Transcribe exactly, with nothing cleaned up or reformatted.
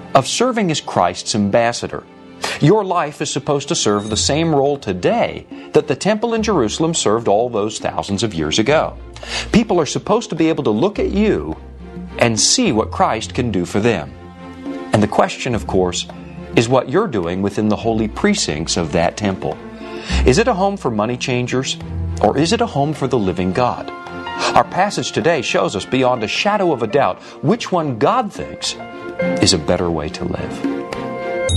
of serving as Christ's ambassador. Your life is supposed to serve the same role today that the temple in Jerusalem served all those thousands of years ago. People are supposed to be able to look at you and see what Christ can do for them. And the question, of course, is what you're doing within the holy precincts of that temple. Is it a home for money changers, or is it a home for the living God? Our passage today shows us beyond a shadow of a doubt which one God thinks is a better way to live.